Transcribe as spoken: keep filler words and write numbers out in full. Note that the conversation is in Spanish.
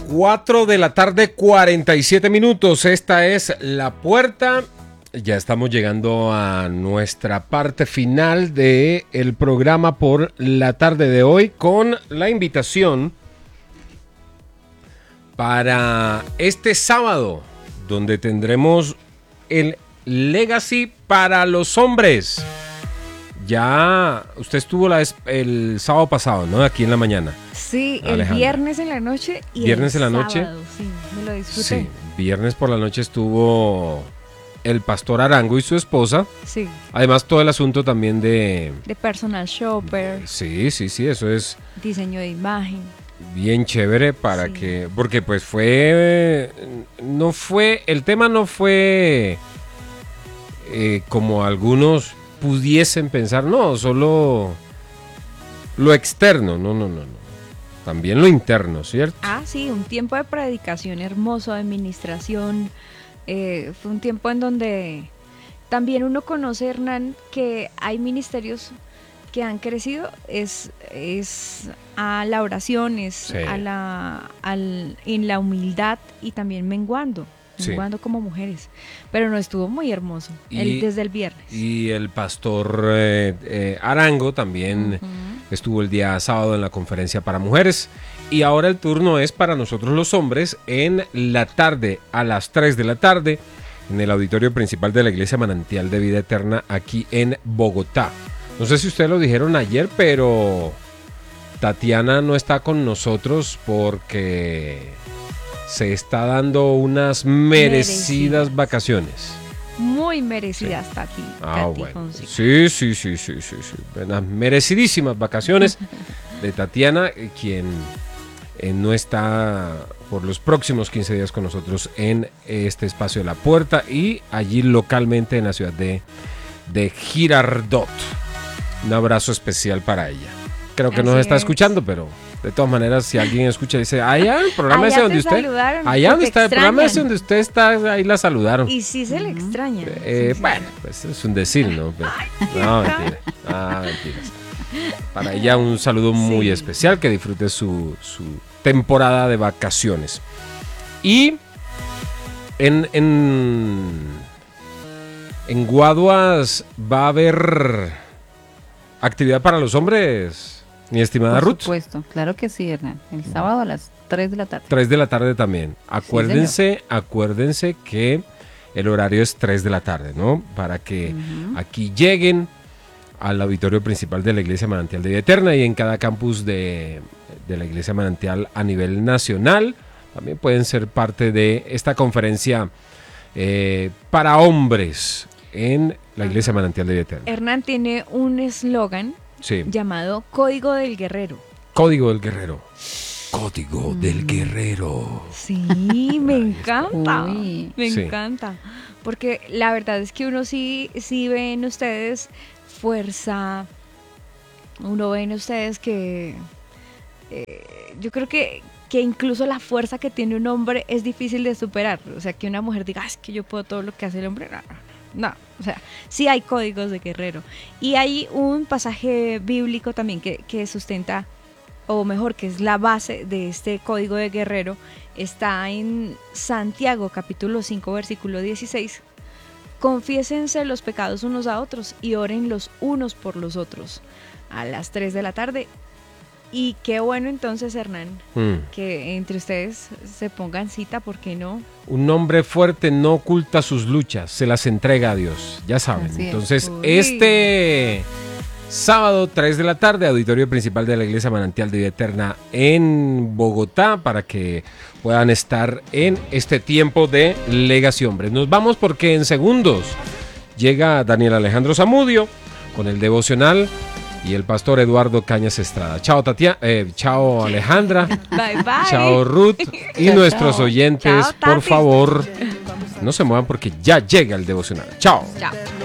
cuatro de la tarde, cuarenta y siete minutos. Esta es La Puerta. Ya estamos llegando a nuestra parte final del programa por la tarde de hoy con la invitación para este sábado, donde tendremos el Legacy para los hombres. Ya usted estuvo la, el sábado pasado, ¿no? Aquí en la mañana. Sí, el Alejandra. viernes en la noche y viernes el en la sábado, noche. sí, me lo disfruté. Sí, viernes por la noche estuvo el pastor Arango y su esposa. Sí. Además, todo el asunto también de... De personal shopper. Sí, sí, sí, eso es Diseño de imagen. bien chévere para Sí. que... Porque pues fue... No fue... El tema no fue eh, como algunos pudiesen pensar, no, solo lo externo, no, no, no, no. También lo interno, ¿cierto? Ah, sí, un tiempo de predicación hermoso, de administración. Eh, fue un tiempo en donde también uno conoce, Hernán, que hay ministerios que han crecido, es, es a la oración, es Sí. a la, al, en la humildad y también menguando, Sí. menguando como mujeres. Pero no estuvo muy hermoso Y- el, desde el viernes. Y el pastor eh, eh, Arango también Ujú. estuvo el día sábado en la conferencia para mujeres. Y ahora el turno es para nosotros los hombres en la tarde, a las tres de la tarde, en el auditorio principal de la Iglesia Manantial de Vida Eterna aquí en Bogotá. No sé si ustedes lo dijeron ayer, pero Tatiana no está con nosotros porque se está dando unas merecidas, Merecidas. vacaciones. Muy merecidas, Tati. Ah, Tati bueno. Fonseca. Sí, sí, sí, sí, sí, sí. Unas merecidísimas vacaciones de Tatiana, eh, quien eh, no está por los próximos quince días con nosotros en este espacio de La Puerta y allí localmente en la ciudad de, de Girardot. Un abrazo especial para ella. Creo que nos Así está es. escuchando, pero de todas maneras, si alguien escucha y dice, allá el programa Allá ese donde te usted... saludaron, Allá donde te está el programa ese extrañan. donde usted está, ahí la saludaron. Y sí se le extraña. Eh, sí, sí. bueno, pues es un decir, ¿no? Pero- no, mentira. Ah, mentiras. Para ella un saludo muy Sí. especial, que disfrute su, su temporada de vacaciones. Y en, en, en Guaduas va a haber actividad para los hombres, mi estimada Por Ruth. supuesto, claro que sí, Hernán. El sábado a las tres de la tarde. tres de la tarde también. Acuérdense, acuérdense que el horario es tres de la tarde, ¿no? Para que Ujú. aquí lleguen al auditorio principal de la Iglesia Manantial de Vida Eterna y en cada campus de, de la Iglesia Manantial a nivel nacional. También pueden ser parte de esta conferencia eh, para hombres en la Iglesia Manantial de Vida Eterna. Hernán tiene un eslogan Sí. llamado Código del Guerrero. Código del Guerrero. Código del Guerrero. Sí, me encanta. Uy. Me Sí. encanta. Porque la verdad es que uno sí, sí ve en ustedes fuerza. Uno ve en ustedes que eh, yo creo que, que incluso la fuerza que tiene un hombre es difícil de superar. O sea, que una mujer diga, "Ah, es que yo puedo todo lo que hace el hombre". No, no, no. No, o sea, sí hay códigos de guerrero. Y hay un pasaje bíblico también que, que sustenta, o mejor, que es la base de este código de guerrero. Está en Santiago, capítulo cinco, versículo dieciséis. Confiésense los pecados unos a otros y oren los unos por los otros. A las tres de la tarde. Y qué bueno entonces, Hernán, Mm. que entre ustedes se pongan cita, ¿por qué no? Un hombre fuerte no oculta sus luchas, se las entrega a Dios, ya saben. Así es. Entonces, Uy. este sábado, tres de la tarde, auditorio principal de la Iglesia Manantial de Vida Eterna en Bogotá, para que puedan estar en este tiempo de Legacy Hombres. Nos vamos porque en segundos llega Daniel Alejandro Zamudio con el devocional y el pastor Eduardo Cañas Estrada. Chao, Tatiana, eh, chao, Alejandra. Bye bye. Chao, Ruth. Y Chao, nuestros chao. oyentes, Chao, por Tati. favor, no se muevan porque ya llega el devocional. Chao. Chao.